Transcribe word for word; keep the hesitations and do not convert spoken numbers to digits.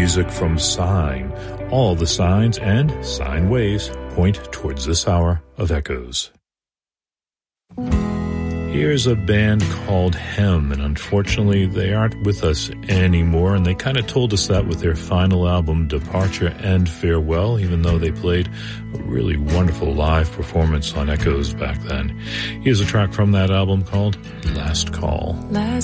music from Sine. All the signs and sine waves point towards this hour of Echoes. Here's a band called Hem, and unfortunately they aren't with us anymore, and they kind of told us that with their final album, Departure and Farewell, even though they played a really wonderful live performance on Echoes back then. Here's a track from that album called Last Call. Last